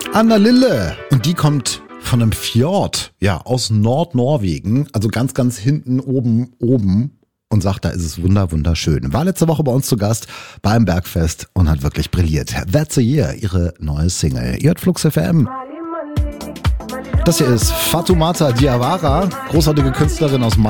Anna Lille. Und die kommt von einem Fjord, ja, aus Nordnorwegen, also ganz, ganz hinten oben und sagt, da ist es wunderschön. War letzte Woche bei uns zu Gast beim Bergfest und hat wirklich brilliert. That's a Year, ihre neue Single. Ihr hört Flux FM. Das hier ist Fatoumata Diawara, großartige Künstlerin aus